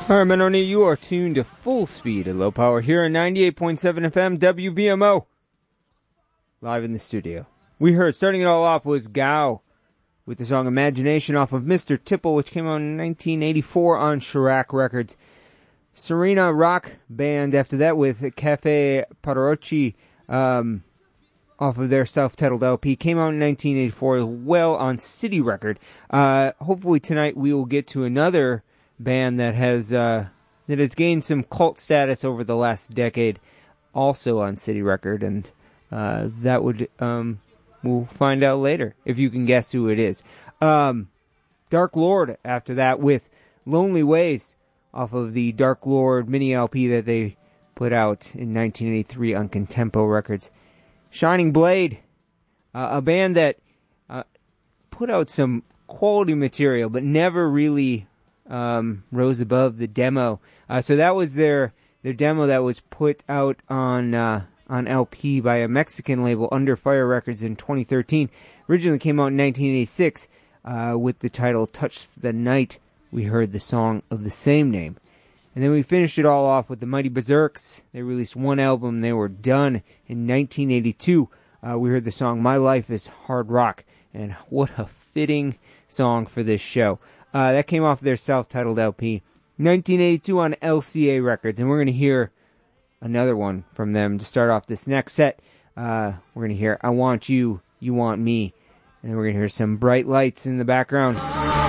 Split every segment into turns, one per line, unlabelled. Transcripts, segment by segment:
All right, Menoni, you are tuned to Full Speed at Low Power here on 98.7 FM WVMO. Live in the studio. We heard, starting it all off, was Gao with the song Imagination off of Mr. Tipple, which came out in 1984 on Chirac Records. Serena Rock Band after that with Cafe Parocchi off of their self-titled LP. Came out in 1984 as well on City Record. Hopefully tonight we will get to another band that has gained some cult status over the last decade, also on City Record, and that would we'll find out later if you can guess who it is. Dark Lord after that with Lonely Ways off of the Dark Lord mini LP that they put out in 1983 on Contempo Records. Shining Blade, a band that put out some quality material but never really rose above the demo. So that was their demo that was put out on LP by a Mexican label, Under Fire Records, in 2013. Originally came out in 1986 with the title Touch the Night. We heard the song of the same name. And then we finished it all off with the Mighty Berserks. They released one album. They were done in 1982. We heard the song My Life is Hard Rock. And what a fitting song for this show. That came off their self-titled LP, 1982 on LCA Records. And we're going to hear another one from them to start off this next set. We're going to hear I Want You, You Want Me. And then we're going to hear some bright lights in the background.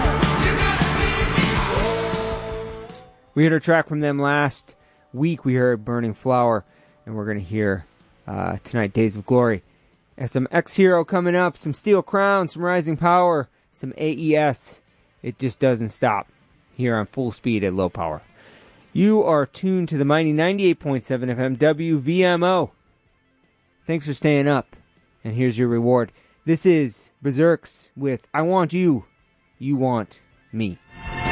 We heard a track from them last week. We heard Burning Flower. And we're going to hear tonight Days of Glory. And some X-Hero coming up, some Steel Crown, some Rising Power, some AES. It just doesn't stop here on Full Speed at Low Power. You are tuned to the mighty 98.7 FM WVMO. Thanks for staying up. And here's your reward. This is Berserks with I Want You, You Want Me.